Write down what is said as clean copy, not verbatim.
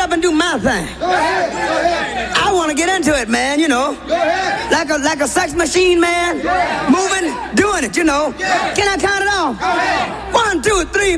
up and do my thing. Go ahead. Go ahead. I want to get into it, man, you know. Go ahead. Like a sex machine, man. Moving, doing it, you know. Can I count it off? Go ahead. 1, 2, 3,